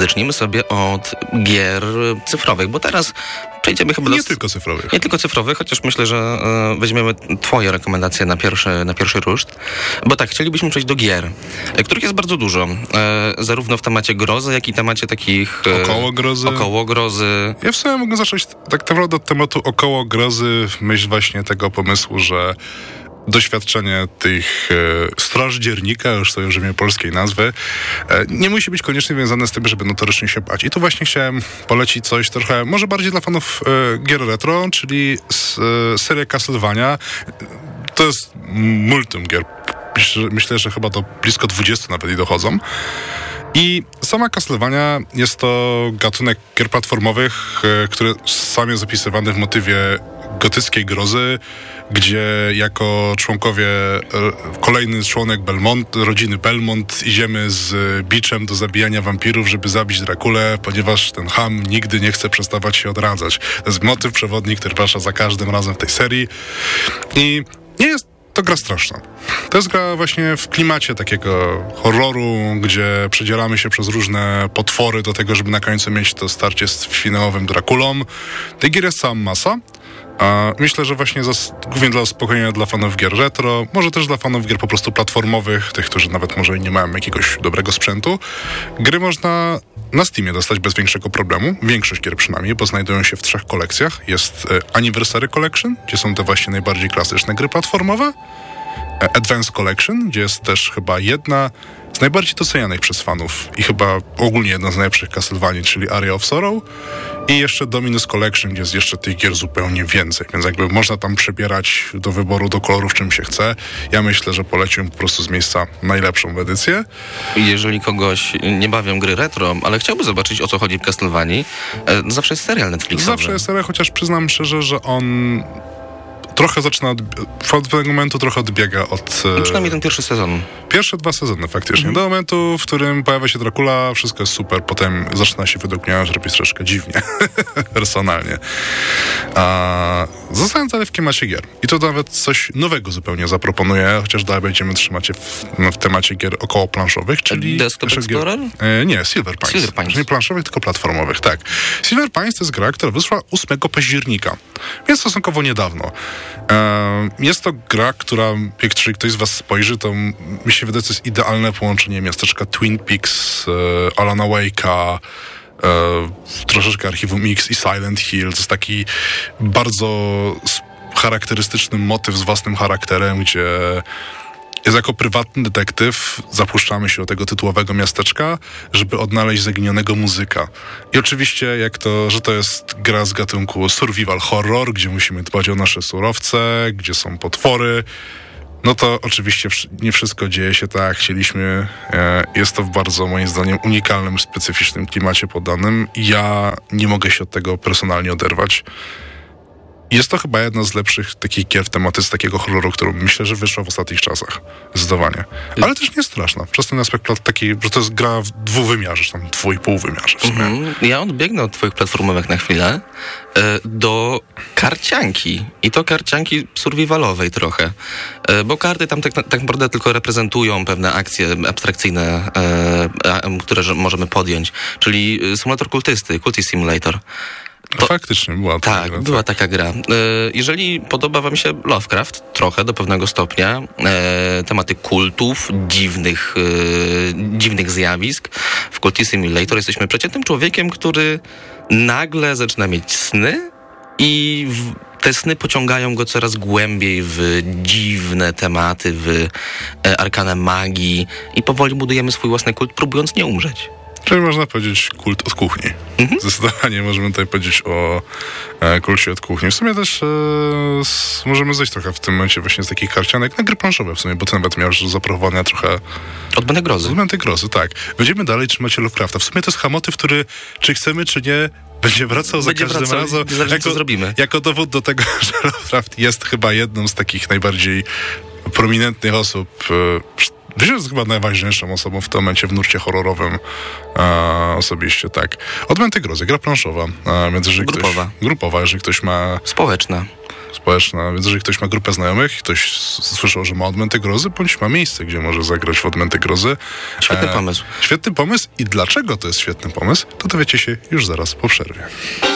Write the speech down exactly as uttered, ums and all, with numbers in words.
zacznijmy sobie od gier cyfrowych, bo teraz przejdziemy chyba nie do... tylko cyfrowych. Nie tylko cyfrowych, chociaż myślę, że e, weźmiemy twoje rekomendacje na pierwszy, na pierwszy ruszt. Bo tak, chcielibyśmy przejść do gier, e, których jest bardzo dużo. E, zarówno w temacie grozy, jak i temacie takich... E, około grozy. Około grozy. Ja w sumie mogę zacząć tak naprawdę od tematu około grozy w myśl właśnie tego pomysłu, że doświadczenie tych e, strażdziernika, już sobie użyję polskiej nazwy, e, nie musi być koniecznie związane z tym, żeby notorycznie się bać. I tu właśnie chciałem polecić coś trochę, może bardziej dla fanów e, gier retro, czyli s, e, serię Castlevania. To jest multum gier. Myślę, myślę, że chyba do blisko dwudziestu nawet i dochodzą. I sama Castlevania jest to gatunek gier platformowych, e, który sam jest opisywany w motywie gotyckiej grozy, gdzie jako członkowie, kolejny członek Belmont, rodziny Belmont, idziemy z biczem do zabijania wampirów, żeby zabić Drakulę, ponieważ ten cham nigdy nie chce przestawać się odradzać. To jest motyw przewodni, który wraca za każdym razem w tej serii. I nie jest to gra straszna. To jest gra właśnie w klimacie takiego horroru, gdzie przedzieramy się przez różne potwory do tego, żeby na końcu mieć to starcie z finałowym Drakulą. Tej gier jest cała masa. Myślę, że właśnie zas- głównie dla uspokojenia dla fanów gier retro, może też dla fanów gier po prostu platformowych, tych, którzy nawet może nie mają jakiegoś dobrego sprzętu. Gry można na Steamie dostać bez większego problemu, większość gier przynajmniej, bo znajdują się w trzech kolekcjach. Jest e, Anniversary Collection, gdzie są te właśnie najbardziej klasyczne gry platformowe, e, Advanced Collection, gdzie jest też chyba jedna z najbardziej docenianych przez fanów i chyba ogólnie jedna z najlepszych Castlevanii, czyli Aria of Sorrow, i jeszcze Dominus Collection, gdzie jest jeszcze tych gier zupełnie więcej, więc jakby można tam przebierać do wyboru, do kolorów, czym się chce. Ja myślę, że poleciłem po prostu z miejsca najlepszą edycję. Jeżeli kogoś nie bawią gry retro, ale chciałby zobaczyć, o co chodzi w Castlevanii, zawsze jest serial Netflixowy. Zawsze jest serial, chociaż przyznam szczerze, że on trochę zaczyna, od, od tego momentu trochę odbiega od... No przynajmniej ten pierwszy sezon. Pierwsze dwa sezony faktycznie. Mhm. Do momentu, w którym pojawia się Dracula, wszystko jest super. Potem zaczyna się według mnie robić troszkę dziwnie. Personalnie. A, zostałem dalej w klimacie gier. I to nawet coś nowego zupełnie zaproponuję, chociaż dalej będziemy trzymać się w, w temacie gier około planszowych, czyli... Desktop Explorer? Gier, e, nie, Silver Pines. Silver Pines. Nie planszowych, tylko platformowych, tak. Silver Pines to jest gra, która wyszła ósmego października, więc stosunkowo niedawno. E, jest to gra, która, jak ktoś z was spojrzy, to mi się wydaje, to jest idealne połączenie miasteczka Twin Peaks, e, Alana Wake'a, e, troszeczkę Archiwum X i Silent Hill. To jest taki bardzo charakterystyczny motyw z własnym charakterem, gdzie jest jako prywatny detektyw, zapuszczamy się do tego tytułowego miasteczka, żeby odnaleźć zaginionego muzyka. I oczywiście, jak to, że to jest gra z gatunku survival horror, gdzie musimy dbać o nasze surowce, gdzie są potwory, no to oczywiście nie wszystko dzieje się tak, jak chcieliśmy. Jest to w bardzo, moim zdaniem, unikalnym, specyficznym klimacie podanym. Ja nie mogę się od tego personalnie oderwać. Jest to chyba jedna z lepszych takich gier w tematyce takiego horroru, którą myślę, że wyszła w ostatnich czasach. Zdecydowanie. Ale też nie straszna. Przez ten aspekt taki, że to jest gra w dwuwymiarze, czy tam dwu i pół wymiarze w sumie. Mm-hmm. Ja odbiegnę od twoich platformówek na chwilę e, do karcianki. I to karcianki survivalowej trochę. E, bo karty tam tak, tak naprawdę tylko reprezentują pewne akcje abstrakcyjne, e, a, które możemy podjąć. Czyli symulator kultysty, Cultist Simulator. To, Faktycznie była taka tak, gra. była tak. taka gra. Jeżeli podoba wam się Lovecraft, trochę do pewnego stopnia, tematy kultów, dziwnych, dziwnych zjawisk, w Cultist Simulator jesteśmy przeciętnym człowiekiem, który nagle zaczyna mieć sny i w, te sny pociągają go coraz głębiej w dziwne tematy, w arkanę magii i powoli budujemy swój własny kult, próbując nie umrzeć. Czyli można powiedzieć kult od kuchni. Mhm. Zdecydowanie możemy tutaj powiedzieć o e, kulcie od kuchni. W sumie też e, s, możemy zejść trochę w tym momencie właśnie z takich karcianek na gry planszowe w sumie, bo ty nawet miałeś zaproponowane trochę... Odmęty grozy. Odmęty grozy, tak. Będziemy dalej trzymać się Lovecrafta. W sumie to jest chamotyw, który, czy chcemy, czy nie, będzie wracał będzie za każdym wracał, razem. Zależy, jako, co zrobimy. Jako dowód do tego, że Lovecraft jest chyba jedną z takich najbardziej prominentnych osób. E, Wiesz, jest chyba najważniejszą osobą w tym momencie w nurcie horrorowym. E, osobiście, tak. Odmęty grozy, gra planszowa. E, więc jeżeli grupowa. Ktoś, grupowa, jeżeli ktoś ma... Społeczna. społeczna, więc jeżeli ktoś ma grupę znajomych, ktoś słyszał, że ma Odmęty Grozy, bądź ma miejsce, gdzie może zagrać w Odmęty Grozy. Świetny e, pomysł. Świetny pomysł i dlaczego to jest świetny pomysł, to dowiecie się już zaraz po przerwie.